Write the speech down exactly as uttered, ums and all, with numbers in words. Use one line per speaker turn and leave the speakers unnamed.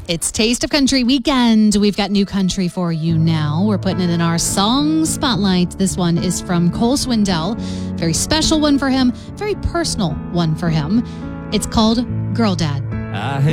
It's Taste of Country Weekend. We've got new country for you now. We're putting it in our song spotlight. This one is from Cole Swindell. Very special one for him. Very personal one for him. It's called Girl Dad.
I